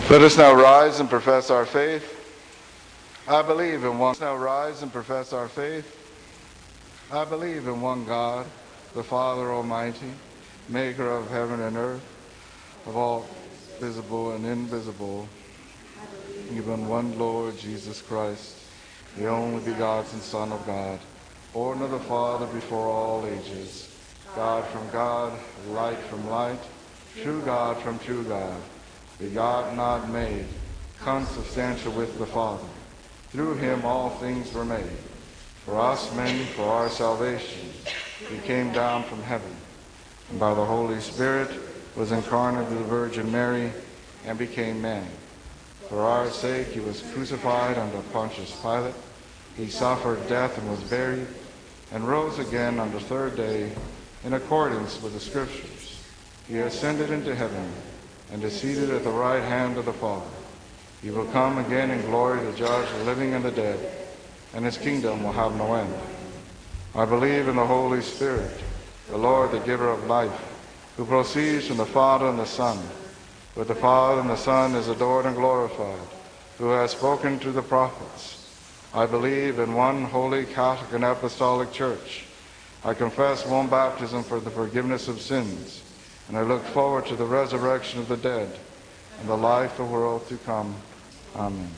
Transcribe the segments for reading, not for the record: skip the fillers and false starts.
Let us now rise and profess our faith. I believe in one. Now rise and profess our faith. I believe in one God, the Father Almighty, maker of heaven and earth, of all visible and invisible, even one Lord Jesus Christ, the only begotten Son of God, born of the Father before all ages, God from God, light from light, true God from true God, begotten, not made, consubstantial with the Father. Through him all things were made. For us men, for our salvation, he came down from heaven, and by the Holy Spirit was incarnate of the Virgin Mary, and became man. For our sake he was crucified under Pontius Pilate. He suffered death and was buried, and rose again on the third day, in accordance with the Scriptures. He ascended into heaven, and is seated at the right hand of the Father. He will come again in glory to judge the living and the dead, and his kingdom will have no end. I believe in the Holy Spirit, the Lord, the giver of life, who proceeds from the Father and the Son. With the Father and the Son is adored and glorified, who has spoken to the prophets. I believe in one holy Catholic and Apostolic Church. I confess one baptism for the forgiveness of sins, and I look forward to the resurrection of the dead and the life of the world to come. Amen.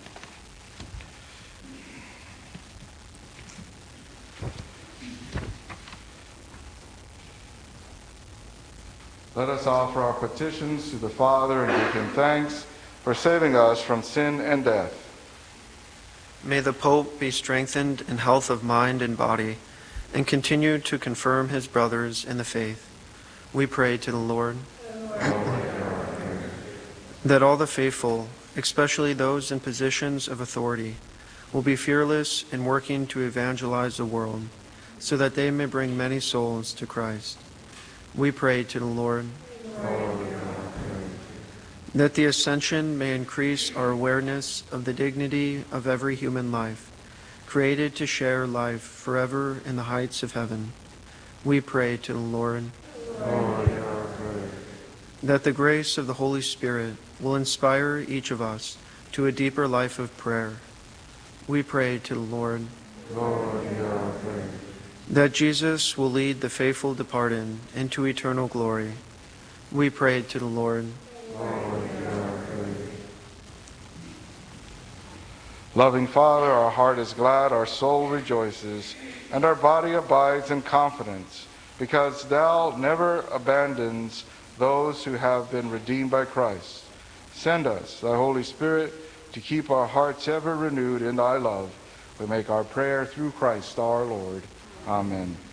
Let us offer our petitions to the Father and give him thanks for saving us from sin and death. May the Pope be strengthened in health of mind and body, and continue to confirm his brothers in the faith. We pray to the Lord that all the faithful, especially those in positions of authority, will be fearless in working to evangelize the world, so that they may bring many souls to Christ. We pray to the Lord that the Ascension may increase our awareness of the dignity of every human life, created to share life forever in the heights of heaven. We pray to the Lord that the grace of the Holy Spirit will inspire each of us to a deeper life of prayer. We pray to the Lord that Jesus will lead the faithful departed into eternal glory. We pray to the Lord. Loving Father, our heart is glad, our soul rejoices, and our body abides in confidence, because thou never abandons those who have been redeemed by Christ. Send us, thy Holy Spirit, to keep our hearts ever renewed in thy love. We make our prayer through Christ our Lord. Amen.